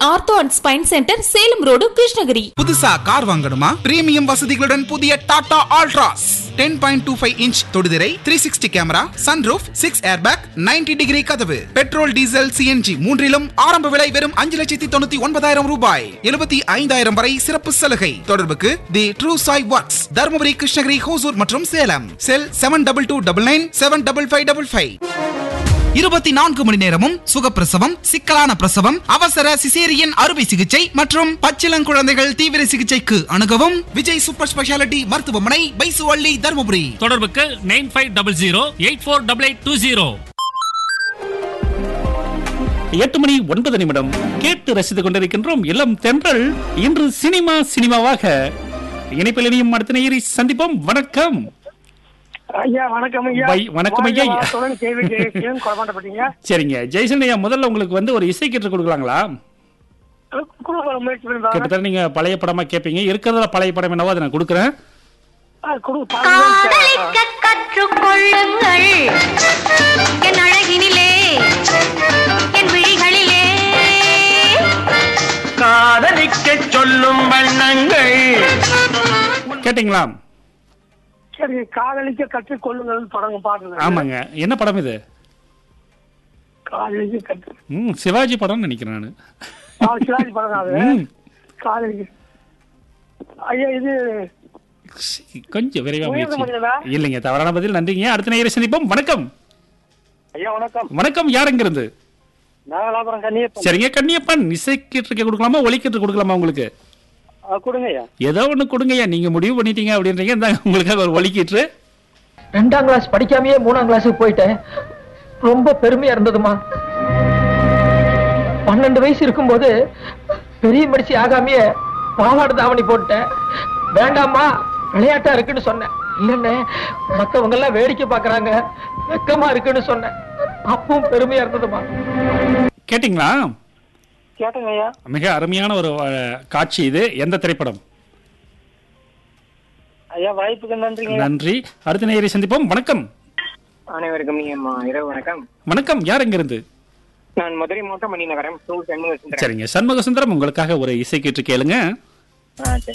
Ortho and spine centre, Salem road, Krishnagiri. புதுசா car வாங்கணுமா? Premium வசதிகளுடன் புதிய Tata Altroz 10.25 inch தொடுதிரை, 360 camera, sunroof, 6 airbag, 90 degree கதவு, பெட்ரோல், டீசல், சிஎன்ஜி மூன்றிலும் ஆரம்ப விலை வெறும் 5,99,000 ரூபாய். 75,000 வரை சிறப்பு சலுகை. தொடர்புக்கு தி ட்ரூ சாய் ஒர்க்ஸ், தர்மபுரி, கிருஷ்ணகிரி, ஹோசூர் மற்றும் சேலம். செல் 7229 75555. 24 மணி நேரமும் சுகப்பிரசவம், சிக்கலான பிரசவம், அவசர சிசேரியன் அறுவை சிகிச்சை மற்றும் பச்சிளங்குழந்தைகள் தீவிர சிகிச்சைக்கு அணுகவும் விஜய் சூப்பர் ஸ்பெஷாலிட்டி மருத்துவமனை, பைசுவள்ளி, தர்மபுரி. தொடர்புக்கு 9500848820. 8 மணி 9 நிமிடம் கேட்டு ரசித்துக் கொண்டிருக்கின்றோம் இளம் தென்றல். இன்று சினிமாவாக இணைப்பில் இணையும் அடுத்த நேயரை சந்திப்போம். வணக்கம் ஐயா. வணக்கம் ஐயா. வணக்கம் ஐயா. சரிங்க ஜெய்சன் ஐயா, முதல்ல உங்களுக்கு ஒரு இசை கீற்று கொடுக்கலாங்களா? கிட்டத்தட்ட நீங்க பழைய படமா கேட்பீங்க. இருக்கிறதுல பழைய படம் என்னவோ அதை நான் கொடுக்குறேன். கற்றுக்கொள்ளுங்கள் என் அழகினிலே, என் விழிகளிலே காதலிக்க சொல்லும் வண்ணங்கள். கேட்டீங்களா? சரி, காதலிக்க கற்றுக்கொள்ளுங்கள் படம் பாடுங்க. ஆமாங்க. என்ன படம் இது? காதலிக்க கற்று சிவாஜி படம் நினைக்கிறேன் நானு. சிவாஜி படம் அது. காதலிக்க ஐயா, இது கொஞ்சம் விரைவா முயற்சி. இல்லைங்க, தவறான பதில். நன்றிங்க. அடுத்த நேயரை சந்திப்போம். வணக்கம் ஐயா. வணக்கம். வணக்கம். யார் எங்க இருந்து? சரிங்க கண்ணியப்பன், இசை கீற்று கொடுக்கலாமா, ஒலி கீற்று கொடுக்கலாமா? உங்களுக்கு கொடுங்கய்யா. ஏதோ ஒண்ணு கொடுங்கய்யா. நீங்க முடிவு பண்ணிட்டீங்க அப்படின்றீங்க. உங்களுக்காக ஒரு ஒலி கீற்று. 2ஆம் கிளாஸ் படிக்காமயே 3ஆம் கிளாஸுக்கு போயிட்டேன். ரொம்ப பெருமையா இருந்ததுமா. 12 வயசு இருக்கும்போது பெரிய மனுஷி ஆகாமையே பாவாடை தாவணி போட்டேன். வேண்டாமா, விளையாட்டா இருக்குன்னு சொன்னேன். இல்லன்னு மத்தவங்க எல்லாம் வேடிக்கை பாக்குறாங்க, வெக்கமா இருக்குன்னு சொன்னேன். அப்பவும் பெருமையா இருந்ததுமா. கேட்டீங்களா? கேட்டேங்க ஐயா. மிக அருமையான ஒரு காட்சி இது. எந்த திரைப்படம்? ஐயா, வாய்ப்புக்கு நன்றிங்க. நன்றி. அடுத்த நேயரை சந்திப்போம். வணக்கம். அனைவருக்கும் இரவு வணக்கம். வணக்கம். யார் எங்க இருந்து? நான் மதுரை மாவட்டம் மணிநகரம். சரிங்க சண்முக சுந்தரம், உங்களுக்காக ஒரு இசை கீற்று கேளுங்க. சரி.